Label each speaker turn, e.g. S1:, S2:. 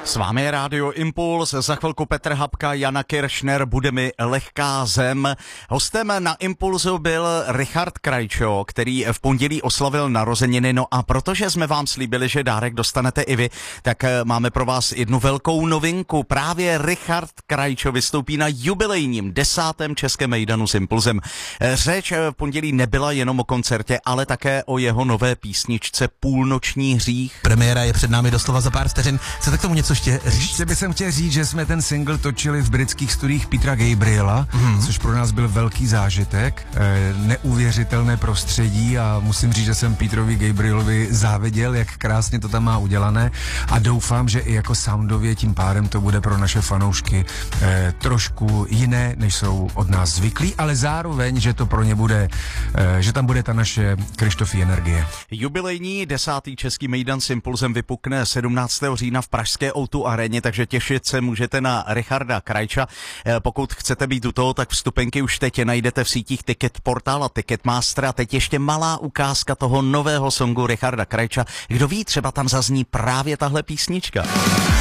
S1: S vámi je Rádio Impuls, za chvilku Petr Habka, Jana Kiršner, bude mi lehká zem. Hostem na Impulzu byl Richard Krajčo, který v pondělí oslavil narozeniny, no a protože jsme vám slíbili, že dárek dostanete i vy, tak máme pro vás jednu velkou novinku. Právě Richard Krajčo vystoupí na jubilejním 10. českém mejdanu s Impulzem. Řeč v pondělí nebyla jenom o koncertě, ale také o jeho nové písničce Půlnoční hřích.
S2: Premiéra je před námi doslova za pár vteřin. Chcete k tomu něco ještě říct?
S3: Ještě bych chtěl říct, že jsme ten single točili v britských studiích Petra Gabriela, což pro nás byl velký zážitek, neuvěřitelné prostředí a musím říct, že jsem Petrovi Gabrielovi záviděl, jak krásně to tam má udělané a doufám, že i jako soundově tím pádem to bude pro naše fanoušky trošku jiné, než jsou od nás zvyklí, ale zároveň, že to pro ně bude, že tam bude ta naše Krištofí energie.
S1: Jubilejní 10. český mejdan s Impulzem vypukne 17. října v pražské O2 aréně, takže těšit se můžete na Richarda Krajča. Pokud chcete být u toho, tak vstupenky už teď najdete v sítích Ticketportal a Ticketmaster. A teď ještě malá ukázka toho nového songu Richarda Krajča. Kdo ví, třeba tam zazní právě tahle písnička.